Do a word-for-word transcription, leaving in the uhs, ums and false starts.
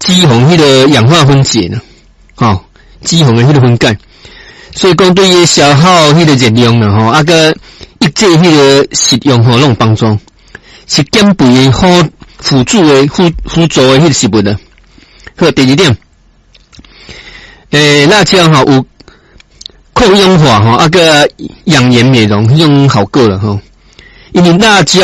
脂肪迄个氧化分解呢，吼，脂肪的迄个分解，所以讲对于消耗迄个热量呢，吼，啊个抑制迄个食用吼，拢有帮助，是减肥的好辅助的辅辅助的迄个食物的。好，第二点，诶，辣椒吼有抗氧化吼，啊个养颜美容，迄种好过了吼，因为辣椒。